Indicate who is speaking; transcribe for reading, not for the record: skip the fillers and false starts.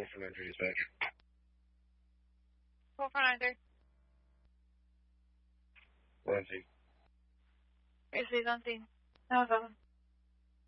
Speaker 1: 493 dispatch.
Speaker 2: 4493.
Speaker 1: Lansing.
Speaker 2: Received on scene. That was 11.